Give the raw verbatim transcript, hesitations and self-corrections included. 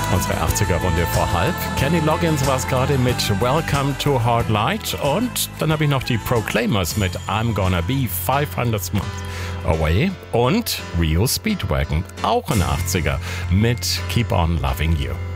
Unsere achtziger-Runde vor halb. Kenny Loggins war es gerade mit Welcome to Hard Light. Und dann habe ich noch die Proclaimers mit I'm Gonna Be fünfhundert Months Away. Und Rio Speedwagon, auch ein achtziger, mit Keep On Loving You.